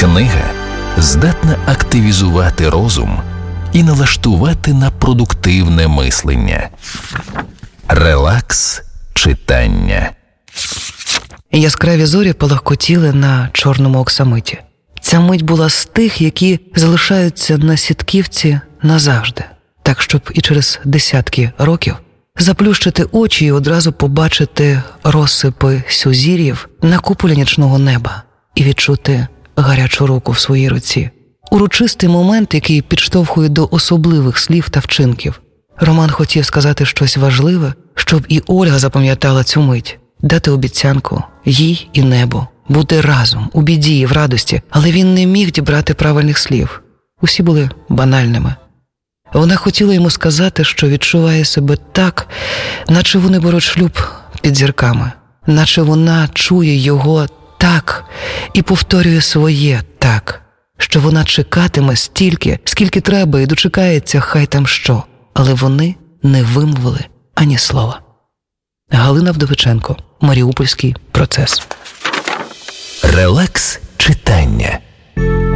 Книга здатна активізувати розум і налаштувати на продуктивне мислення. Релакс читання. Яскраві зорі палахкотіли на чорному оксамиті. Ця мить була з тих, які залишаються на Сітківці назавжди, так щоб і через десятки років заплющити очі і одразу побачити розсипи сузір'їв на куполі нічного неба і відчути гарячу руку в своїй руці. Урочистий момент, який підштовхує до особливих слів та вчинків. Роман хотів сказати щось важливе, щоб і Ольга запам'ятала цю мить, дати обіцянку їй і небу, бути разом, у біді і в радості, але він не міг дібрати правильних слів. Усі були банальними. Вона хотіла йому сказати, що відчуває себе так, наче вони беруть шлюб під зірками, наче вона чує його так і повторює своє так, що вона чекатиме стільки, скільки треба і дочекається хай там що, але вони не вимовили ані слова. Галина Вдовиченко, Маріупольський процес. Релакс читання.